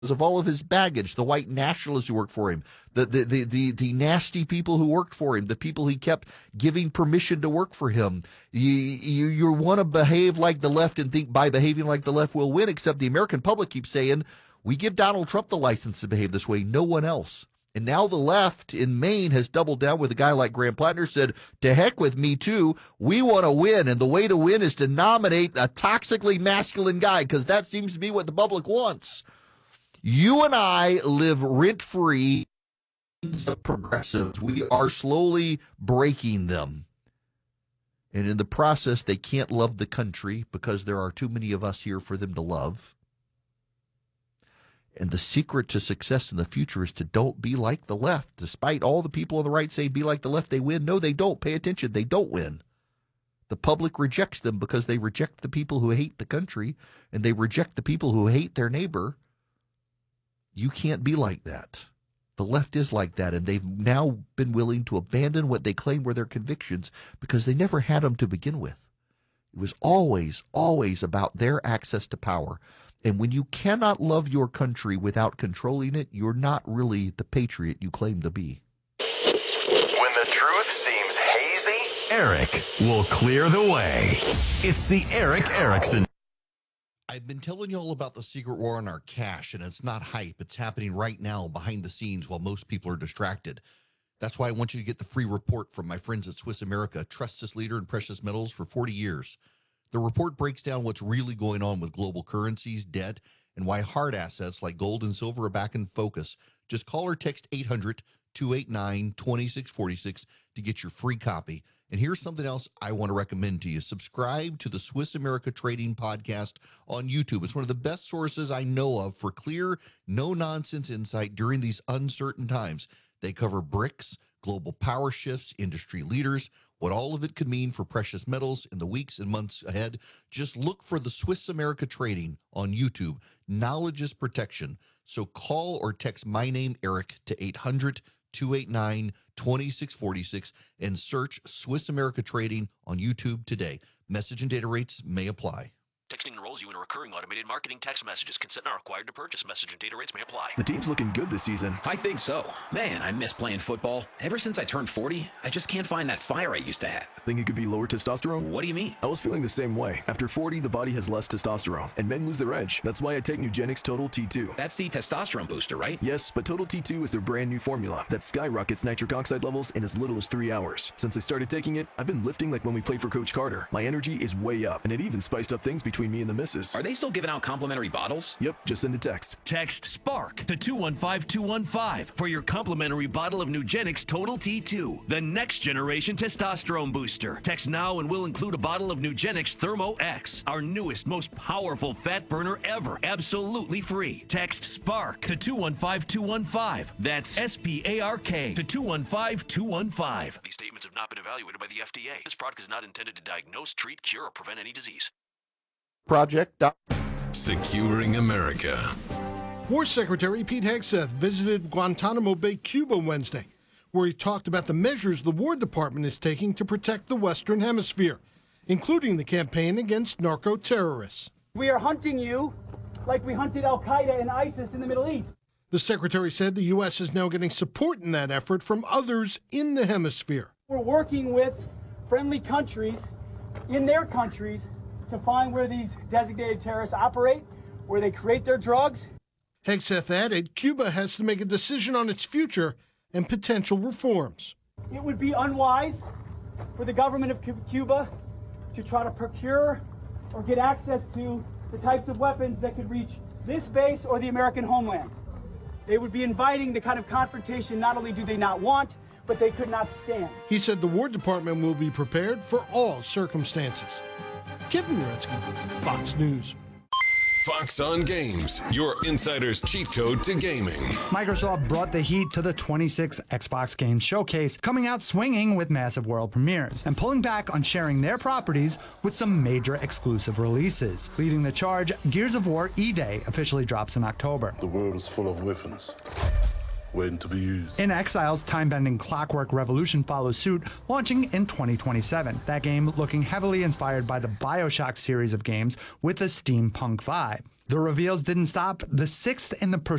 of all of his baggage, the white nationalists who worked for him, the nasty people who worked for him, the people he kept giving permission to work for him. You want to behave like the left and think by behaving like the left will win, except the American public keeps saying, we give Donald Trump the license to behave this way, no one else. And now the left in Maine has doubled down with a guy like Graham Plattner, said, to heck with me too. We want to win. And the way to win is to nominate a toxically masculine guy, because that seems to be what the public wants. You and I live rent-free as progressives. We are slowly breaking them. And in the process, they can't love the country because there are too many of us here for them to love. And the secret to success in the future is to don't be like the left. Despite all the people on the right say be like the left, they win. No, they don't. Pay attention. They don't win. The public rejects them because they reject the people who hate the country, and they reject the people who hate their neighbor. You can't be like that. The left is like that, and they've now been willing to abandon what they claim were their convictions because they never had them to begin with. It was always, always about their access to power. And when you cannot love your country without controlling it, you're not really the patriot you claim to be. When the truth seems hazy, Eric will clear the way. It's the Erick Erickson. I've been telling you all about the secret war on our cash, and it's not hype. It's happening right now behind the scenes while most people are distracted. That's why I want you to get the free report from my friends at Swiss America, trusted leader in precious metals for 40 years. The report breaks down what's really going on with global currencies, debt, and why hard assets like gold and silver are back in focus. Just call or text 800-289-2646 to get your free copy. And here's something else I want to recommend to you. Subscribe to the Swiss America Trading Podcast on YouTube. It's one of the best sources I know of for clear, no-nonsense insight during these uncertain times. They cover BRICS, global power shifts, industry leaders, what all of it could mean for precious metals in the weeks and months ahead. Just look for the Swiss America Trading on YouTube. Knowledge is protection. So call or text my name, Eric, to 800-289-2646 and search Swiss America Trading on YouTube today. Message and data rates may apply. Texting enrolls you in a recurring automated marketing text messages. Consent not required to purchase. Message and data rates may apply. The team's looking good this season. I think so. Man, I miss playing football. Ever since I turned 40, I just can't find that fire I used to have. Think it could be lower testosterone? What do you mean? I was feeling the same way. After 40, the body has less testosterone, and men lose their edge. That's why I take Nugenix Total T2. That's the testosterone booster, right? Yes, but Total T2 is their brand new formula that skyrockets nitric oxide levels in as little as 3 hours. Since I started taking it, I've been lifting like when we played for Coach Carter. My energy is way up, and it even spiced up things between me and the missus. Are they still giving out complimentary bottles? Yep, just send a text. Text SPARK to 215-215 for your complimentary bottle of Nugenix Total T2, the next generation testosterone booster. Text now and we'll include a bottle of Nugenix Thermo X, our newest, most powerful fat burner ever, absolutely free. Text SPARK to 215-215. That's SPARK to 215-215. These statements have not been evaluated by the FDA. This product is not intended to diagnose, treat, cure, or prevent any disease. Project. Securing America. War Secretary Pete Hegseth visited Guantanamo Bay, Cuba Wednesday, where he talked about the measures the War Department is taking to protect the Western Hemisphere, including the campaign against narco-terrorists. We are hunting you like we hunted Al-Qaeda and ISIS in the Middle East. The secretary said the U.S. is now getting support in that effort from others in the hemisphere. We're working with friendly countries in their countries to find where these designated terrorists operate, where they create their drugs. Hegseth added Cuba has to make a decision on its future and potential reforms. It would be unwise for the government of Cuba to try to procure or get access to the types of weapons that could reach this base or the American homeland. They would be inviting the kind of confrontation not only do they not want, but they could not stand. He said the War Department will be prepared for all circumstances. Kevin Uretsky, Fox News. Fox on Games, your insider's cheat code to gaming. Microsoft brought the heat to the 26th Xbox Games Showcase, coming out swinging with massive world premieres and pulling back on sharing their properties with some major exclusive releases. Leading the charge, Gears of War E-Day officially drops in October. The world is full of weapons, waiting to be used. In Exile's time-bending Clockwork Revolution follows suit, launching in 2027. That game looking heavily inspired by the BioShock series of games with a steampunk vibe. The reveals didn't stop. The sixth in the